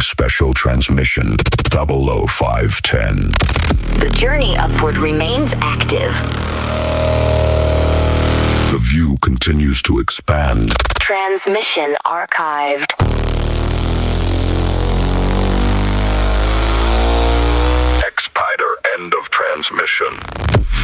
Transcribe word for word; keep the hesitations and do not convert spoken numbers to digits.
Special Transmission double oh five ten. The journey upward remains active. The view continues to expand. Transmission archived. X-Pider, end of transmission.